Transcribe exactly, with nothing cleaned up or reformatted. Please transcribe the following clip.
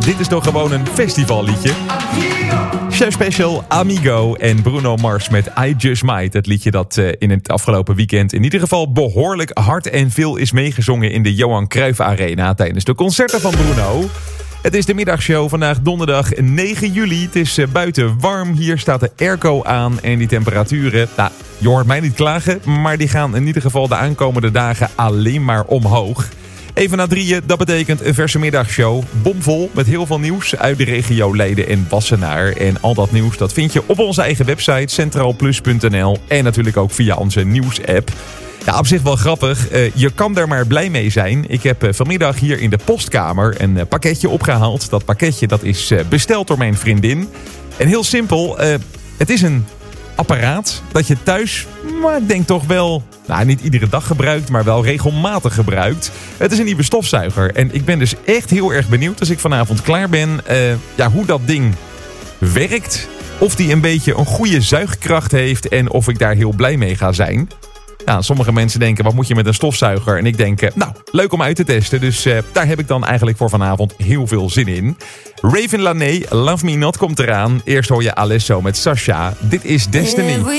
dit is toch gewoon een festivalliedje. Chef Special, Amigo en Bruno Mars met I Just Might. Het liedje dat uh, in het afgelopen weekend in ieder geval behoorlijk hard en veel is meegezongen in de Johan Cruijff Arena tijdens de concerten van Bruno. Het is de middagshow, vandaag donderdag negen juli. Het is uh, buiten warm, hier staat de airco aan en die temperaturen, nou, je hoort mij niet klagen, maar die gaan in ieder geval de aankomende dagen alleen maar omhoog. Even na drieën, dat betekent een verse middagshow. Bomvol met heel veel nieuws uit de regio Leiden en Wassenaar. En al dat nieuws dat vind je op onze eigen website centraalplus punt n l. En natuurlijk ook via onze nieuwsapp. Ja, op zich wel grappig. Uh, je kan er maar blij mee zijn. Ik heb uh, vanmiddag hier in de postkamer een uh, pakketje opgehaald. Dat pakketje dat is uh, besteld door mijn vriendin. En heel simpel, uh, het is een apparaat dat je thuis, maar ik denk toch wel, nou, niet iedere dag gebruikt, maar wel regelmatig gebruikt. Het is een nieuwe stofzuiger. En ik ben dus echt heel erg benieuwd als ik vanavond klaar ben, uh, ja, hoe dat ding werkt. Of die een beetje een goede zuigkracht heeft en of ik daar heel blij mee ga zijn. Nou, sommige mensen denken, wat moet je met een stofzuiger? En ik denk, uh, nou, leuk om uit te testen. Dus uh, daar heb ik dan eigenlijk voor vanavond heel veel zin in. Raven Lané, Love Me Not komt eraan. Eerst hoor je Alesso met Sasha. Dit is Destiny.